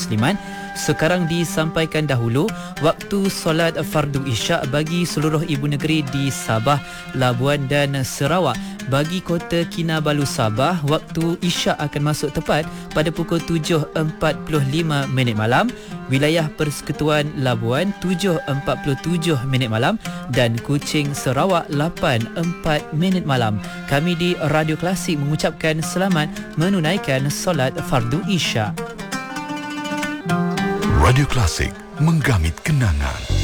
muslimat. Sekarang disampaikan dahulu waktu solat fardu isyak bagi seluruh ibu negeri di Sabah, Labuan dan Sarawak. Bagi Kota Kinabalu Sabah, waktu isyak akan masuk tepat pada pukul 7.45 malam. Wilayah Persekutuan Labuan 7.47 malam dan Kuching Sarawak 8.04 malam. Kami di Radio Klasik mengucapkan selamat menunaikan solat fardu isyak. Radio Klasik, menggamit kenangan.